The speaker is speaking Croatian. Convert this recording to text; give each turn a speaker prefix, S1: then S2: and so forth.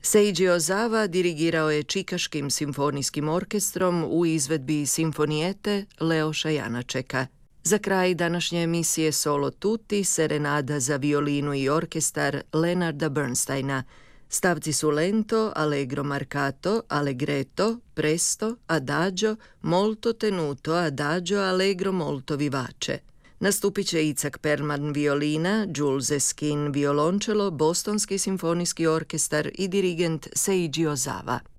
S1: Seiji Ozawa dirigirao je Čikaškim simfonijskim orkestrom u izvedbi simfonijete Leoša Janačeka. Za kraj današnje emisije Solo tutti, serenada za violinu i orkestar Leonarda Bernsteina. Stavci su lento, allegro marcato, allegretto, presto, adagio, molto tenuto, adagio, allegro molto vivace. Nastupit će Icak Perlman violina, Jules Eskin violončelo, Bostonski simfonijski orkestar i dirigent Seiji Ozawa.